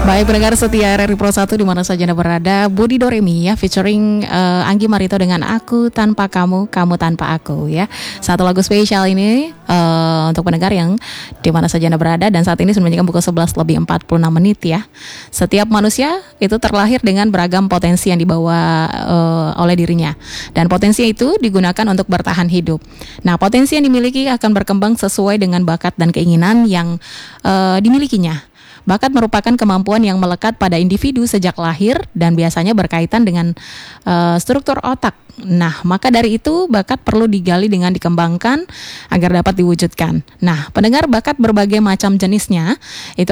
Baik pendengar setia RRI Pro 1 di mana saja Anda berada, Budi Doremi ya featuring Anggi Marito dengan Aku Tanpa Kamu, Kamu Tanpa Aku ya. Satu lagu spesial ini untuk pendengar yang di mana saja Anda berada, dan saat ini sudah menunjukkan pukul 11 lebih 46 menit ya. Setiap manusia itu terlahir dengan beragam potensi yang dibawa oleh dirinya, dan potensi itu digunakan untuk bertahan hidup. Nah, potensi yang dimiliki akan berkembang sesuai dengan bakat dan keinginan yang dimilikinya. Bakat merupakan kemampuan yang melekat pada individu sejak lahir dan biasanya berkaitan dengan struktur otak. Nah, maka dari itu bakat perlu digali dengan dikembangkan agar dapat diwujudkan. Nah, pendengar, bakat berbagai macam jenisnya itu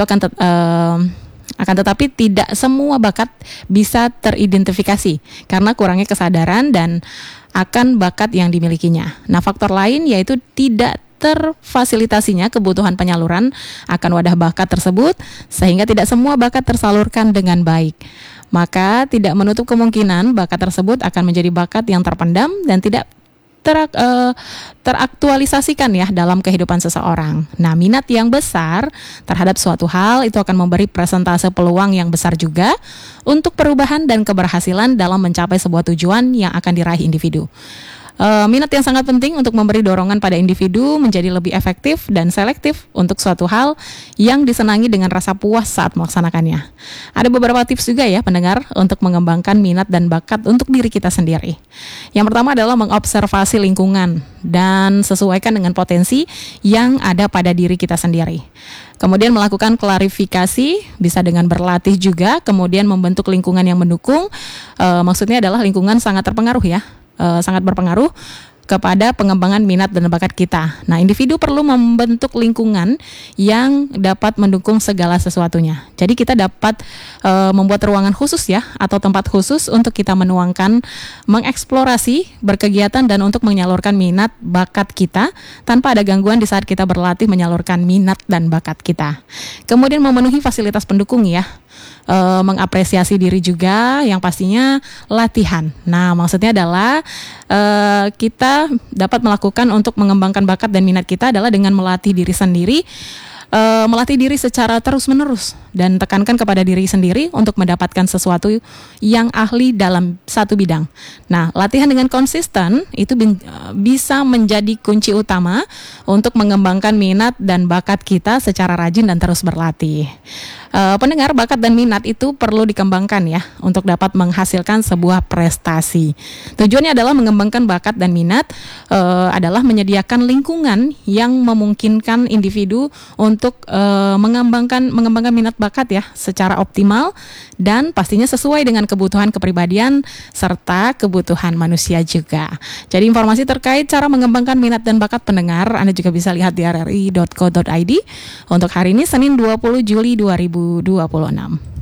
akan tetapi tidak semua bakat bisa teridentifikasi karena kurangnya kesadaran dan akan bakat yang dimilikinya. Nah, faktor lain yaitu tidak terfasilitasinya kebutuhan penyaluran akan wadah bakat tersebut sehingga tidak semua bakat tersalurkan dengan baik. Maka tidak menutup kemungkinan bakat tersebut akan menjadi bakat yang terpendam dan tidak teraktualisasikan ya dalam kehidupan seseorang. Nah, minat yang besar terhadap suatu hal itu akan memberi presentase peluang yang besar juga untuk perubahan dan keberhasilan dalam mencapai sebuah tujuan yang akan diraih individu. Minat yang sangat penting untuk memberi dorongan pada individu menjadi lebih efektif dan selektif untuk suatu hal yang disenangi dengan rasa puas saat melaksanakannya. Ada beberapa tips juga ya pendengar untuk mengembangkan minat dan bakat untuk diri kita sendiri. Yang pertama adalah mengobservasi lingkungan dan sesuaikan dengan potensi yang ada pada diri kita sendiri. Kemudian melakukan klarifikasi, bisa dengan berlatih juga, kemudian membentuk lingkungan yang mendukung. Maksudnya adalah lingkungan sangat terpengaruh ya. Sangat berpengaruh kepada pengembangan minat dan bakat kita. Nah, individu perlu membentuk lingkungan yang dapat mendukung segala sesuatunya. Jadi kita dapat membuat ruangan khusus ya, atau tempat khusus untuk kita menuangkan, mengeksplorasi, berkegiatan dan untuk menyalurkan minat bakat kita tanpa ada gangguan di saat kita berlatih menyalurkan minat dan bakat kita. Kemudian memenuhi fasilitas pendukung ya. Mengapresiasi diri juga, yang pastinya latihan. Nah, maksudnya adalah kita dapat melakukan untuk mengembangkan bakat dan minat kita adalah dengan melatih diri sendiri, melatih diri secara terus-menerus dan tekankan kepada diri sendiri untuk mendapatkan sesuatu yang ahli dalam satu bidang. Nah, latihan dengan konsisten itu bisa menjadi kunci utama untuk mengembangkan minat dan bakat kita secara rajin dan terus berlatih. Pendengar, bakat dan minat itu perlu dikembangkan ya untuk dapat menghasilkan sebuah prestasi. Tujuannya adalah mengembangkan bakat dan minat adalah menyediakan lingkungan yang memungkinkan individu untuk mengembangkan minat bakat ya secara optimal dan pastinya sesuai dengan kebutuhan kepribadian serta kebutuhan manusia juga. Jadi informasi terkait cara mengembangkan minat dan bakat pendengar Anda juga bisa lihat di rri.co.id untuk hari ini Senin 20 Juli 2026.